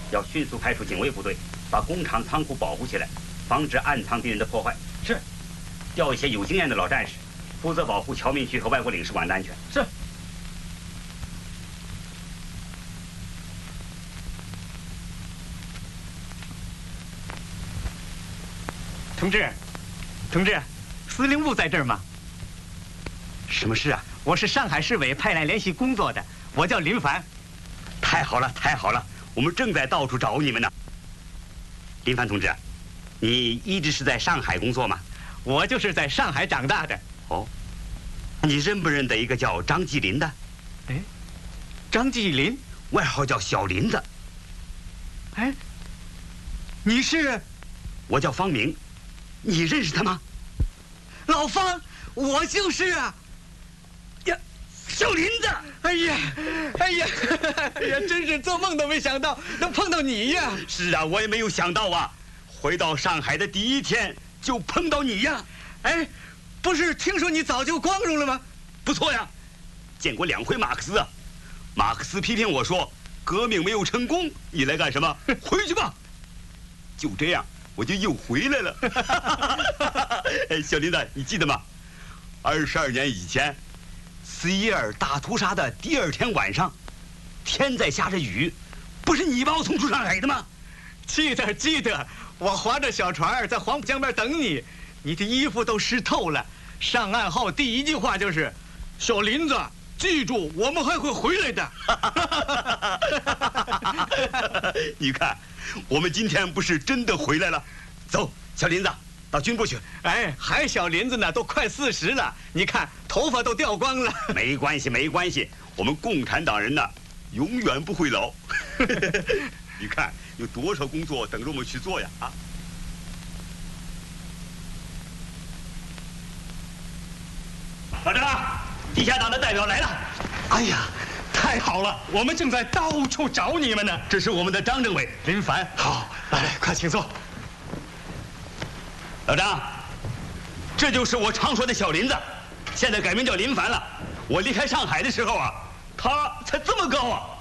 要迅速派出警卫部队，把工厂仓库保护起来，防止暗藏敌人的破坏。 是。 调一些有经验的老战士，负责保护侨民区和外国领事馆的安全。 是。同志，同志，司令部在这儿吗？ 什么事啊？ 我是上海市委派来联系工作的，我叫林凡。 太好了，太好了，我们正在到处找你们呢。林凡同志，你一直是在上海工作吗？ 我就是在上海长大的。 哦，你认不认得一个叫张继林的？ 哎，张继林， 外号叫小林子。 哎，你是？ 我叫方明，你认识他吗？ 老方，我就是啊。 呀，小林子！ 哎呀，哎呀，哎呀，真是做梦都没想到能碰到你呀！ 是啊，我也没有想到啊，回到上海的第一天就碰到你呀！ 哎，不是听说你早就光荣了吗？ 不错呀，见过2回马克思啊。马克思批评我说，革命没有成功，你来干什么？回去吧。就这样，我就又回来了。哎，小林子，你记得吗？22年以前，4·12大屠杀的第2天晚上，天在下着雨，不是你把我送出上海的吗？ 记得记得，我划着小船在黄浦江边等你，你的衣服都湿透了。上岸后第一句话就是：“小林子，记住，我们还会回来的。” 你看，我们今天不是真的回来了。走，小林子，到军部去。 哎，还小林子呢，都快40了，你看头发都掉光了。 没关系，没关系，我们共产党人呢，永远不会老。你看有多少工作等着我们去做呀！啊！老张，地下党的代表来了。 哎呀，太好了，我们正在到处找你们呢。 这是我们的张政委， 林凡。好，来，快请坐。 老张，这就是我常说的小林子，现在改名叫林凡了。我离开上海的时候啊，他才这么高啊！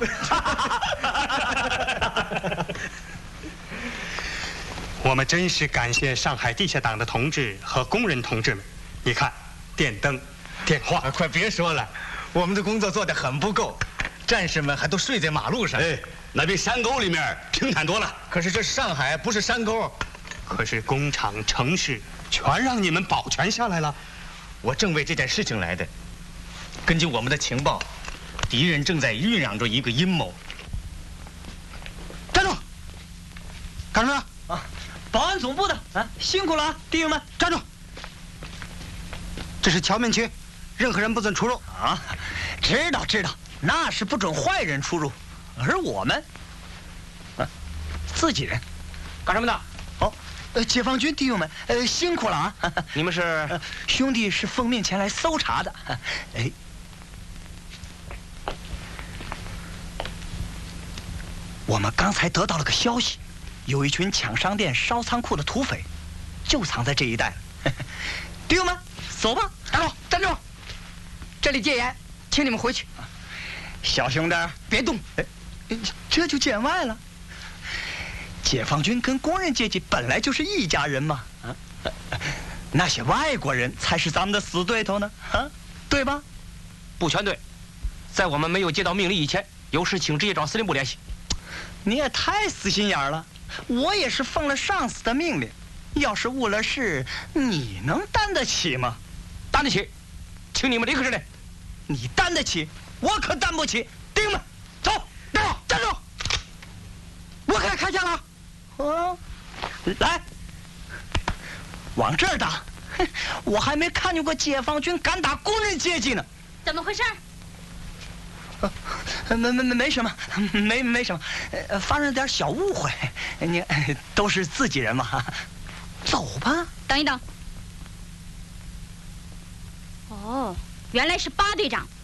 我们真是感谢上海地下党的同志和工人同志们。你看，电灯、电话， 快别说了，我们的工作做得很不够，战士们还都睡在马路上。 哎，那比山沟里面平坦多了。 可是这是上海，不是山沟。 可是工厂、城市全让你们保全下来了。 我正为这件事情来的。根据我们的情报，敌人正在酝酿着一个阴谋。 站住！干什么啊？保安总部的啊，辛苦了啊，弟兄们， 站住！这是侨民区，任何人不准出入。 啊，知道知道，那是不准坏人出入，而我们，自己人， 干什么的？ 哦，解放军弟兄们，辛苦了啊！ 你们是？ 兄弟是奉命前来搜查的。哎，我们刚才得到了个消息，有一群抢商店、烧仓库的土匪，就藏在这一带了。弟兄们，走吧！ 站住！站住！这里戒严，请你们回去。 小兄弟，别动！这就见外了。解放军跟工人阶级本来就是一家人嘛，那些外国人才是咱们的死对头呢，对吧？ 不全对，在我们没有接到命令以前，有事请直接找司令部联系。 你也太死心眼了，我也是奉了上司的命令，要是误了事，你能担得起吗？ 担得起，请你们立刻指令。 你担得起，我可担不起。弟兄们，走！站住！站住！我可开枪了。哦，来，往这儿打！我还没看见过解放军敢打工人阶级呢。 怎么回事？ 没什么，没什么，发生了点小误会。你都是自己人嘛，走吧。 等一等。哦，原来是巴队长。